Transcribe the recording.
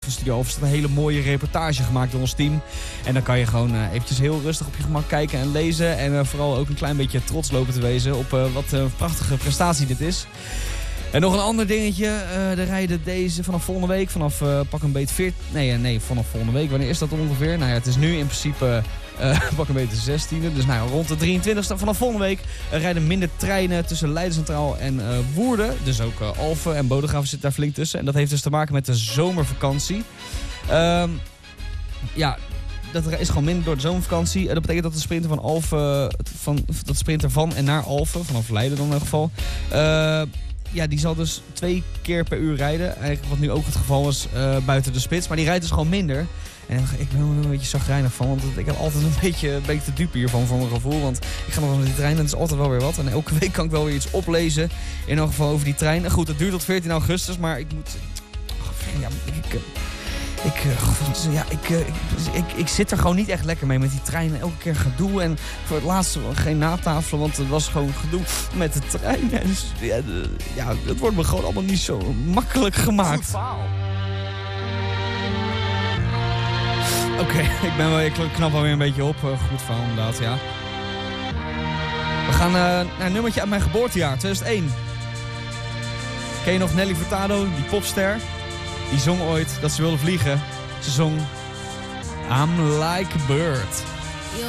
van Studio Alphen staat een hele mooie reportage gemaakt door ons team. En dan kan je gewoon eventjes heel rustig op je gemak kijken en lezen. En vooral ook een klein beetje trots lopen te wezen op wat een prachtige prestatie dit is. En nog een ander dingetje, er rijden deze vanaf volgende week, vanaf pak een beet 14... Nee, vanaf volgende week, wanneer is dat ongeveer? Nou ja, het is nu in principe pak een beet de 16e, dus nou rond de 23e. Vanaf volgende week rijden minder treinen tussen Leiden Centraal en Woerden. Dus ook Alphen en Bodegraven zit daar flink tussen. En dat heeft dus te maken met de zomervakantie. Ja, dat is gewoon minder door de zomervakantie. Dat betekent dat de sprinter van Alphen, dat sprinter van en naar Alphen, vanaf Leiden dan in ieder geval... ja, die zal dus 2 keer per uur rijden. Eigenlijk wat nu ook het geval is buiten de spits. Maar die rijdt dus gewoon minder. En ik ben er een beetje chagrijnig van. Want ik heb altijd een beetje te dupe hiervan voor mijn gevoel. Want ik ga nog wel met die trein en het is altijd wel weer wat. En elke week kan ik wel weer iets oplezen. In elk geval over die trein. En goed, het duurt tot 14 augustus. Maar ik moet... Ik zit er gewoon niet echt lekker mee met die treinen. Elke keer gedoe. En voor het laatste geen natafelen. Want het was gewoon gedoe met de trein. En dus, ja, het wordt me gewoon allemaal niet zo makkelijk gemaakt. Goed verhaal. Oké, ik knap alweer een beetje op. Goed verhaal inderdaad, ja. We gaan naar een nummertje uit mijn geboortejaar, 2001. Ken je nog Nelly Furtado, die popster? Die zong ooit dat ze wilde vliegen. Ze zong I'm Like a Bird.